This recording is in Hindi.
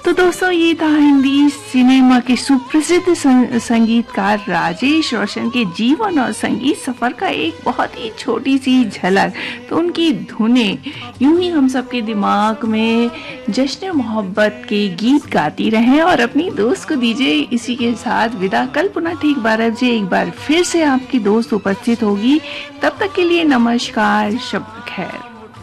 तो दोस्तों, ये था हिंदी सिनेमा के सुप्रसिद्ध संगीतकार राजेश रोशन के जीवन और संगीत सफर का एक बहुत ही छोटी सी झलक। तो उनकी धुनें यूं ही हम सबके दिमाग में जश्न मोहब्बत के गीत गाती रहें। और अपनी दोस्त को दीजिए इसी के साथ विदा। कल पुनः ठीक 12 बजे एक बार फिर से आपकी दोस्त उपस्थित होगी। तब तक के लिए नमस्कार, शब खैर।